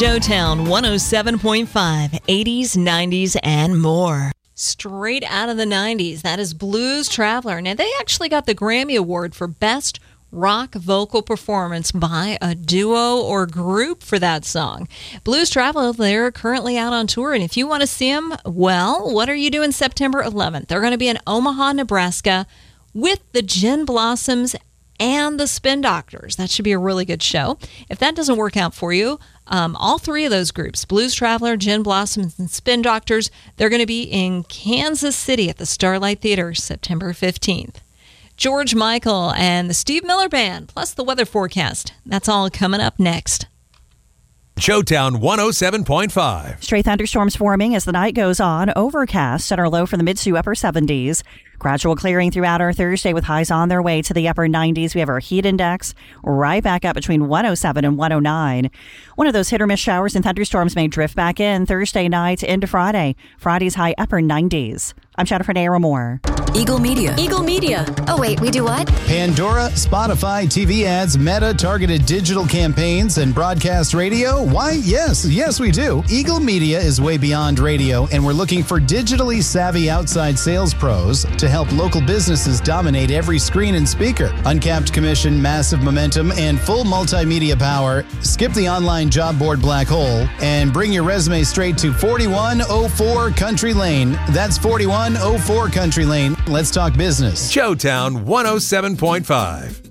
Joetown 107.5, 80s, 90s, and more. Straight out of the 90s, that is Blues Traveler. Now, they actually got the Grammy Award for Best Rock Vocal Performance by a duo or group for that song. Blues Traveler, they're currently out on tour, and if you want to see them, well, what are you doing September 11th? They're going to be in Omaha, Nebraska with the Gin Blossoms and the Spin Doctors. That should be a really good show. If that doesn't work out for you, all three of those groups, Blues Traveler, Gin Blossoms, and Spin Doctors, they're going to be in Kansas City at the Starlight Theater September 15th. George Michael and the Steve Miller Band, plus the weather forecast. That's all coming up next. Joetown 107.5. Stray thunderstorms forming as the night goes on. Overcast, center low for the mid to upper 70s. Gradual clearing throughout our Thursday with highs on their way to the upper 90s. We have our heat index right back up between 107 and 109. One of those hit or miss showers and thunderstorms may drift back in Thursday night into Friday. Friday's high upper 90s. I'm Jennifer Naramore. Eagle Media. Eagle Media. Oh, wait, we do what? Pandora, Spotify, TV ads, Meta, targeted digital campaigns, and broadcast radio? Why, yes, we do. Eagle Media is way beyond radio, and we're looking for digitally savvy outside sales pros to help local businesses dominate every screen and speaker. Uncapped commission, massive momentum, and full multimedia power. Skip the online job board black hole and bring your resume straight to 4104 Country Lane. That's 4104 Country Lane. Let's talk business. Joetown 107.5.